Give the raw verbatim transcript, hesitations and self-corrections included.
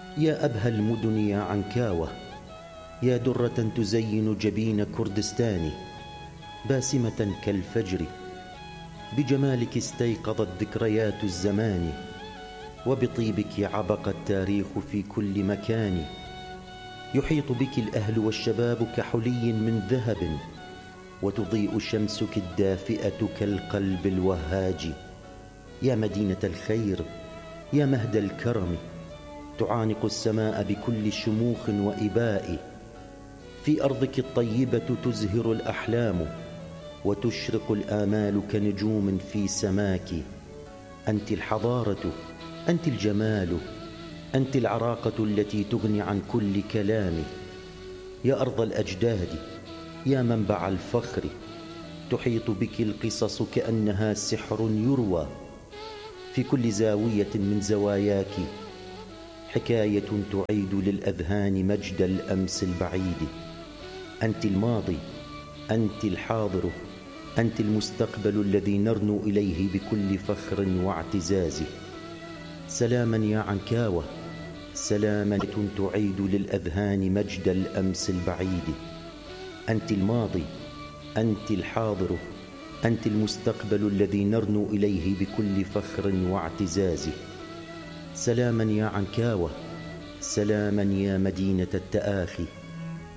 يا أبهى المدن يا عنكاوة، يا درة تزين جبين كردستان، باسمة كالفجر بجمالك استيقظت ذكريات الزمان، وبطيبك عبق التاريخ في كل مكان. يحيط بك الأهل والشباب كحلي من ذهب، وتضيء شمسك الدافئة كالقلب الوهاج. يا مدينة الخير، يا مهد الكرم، تعانق السماء بكل شموخ وإباء. في أرضك الطيبة تزهر الأحلام، وتشرق الآمال كنجوم في سماك. أنت الحضارة، أنت الجمال، أنت العراقة التي تغني عن كل كلام. يا أرض الأجداد، يا منبع الفخر، تحيط بك القصص كأنها سحر يروى. في كل زاوية من زواياك حكاية تعيد للأذهان مجد الأمس البعيد. أنت الماضي، أنت الحاضر، أنت المستقبل الذي نرنو إليه بكل فخر واعتزاز. سلاما يا عنكاوة، سلاما تعيد للأذهان مجد الأمس البعيد. أنت الماضي، أنت الحاضر، أنت المستقبل الذي نرنو إليه بكل فخر واعتزاز. سلاما يا عنكاوة، سلاما يا مدينة التآخي.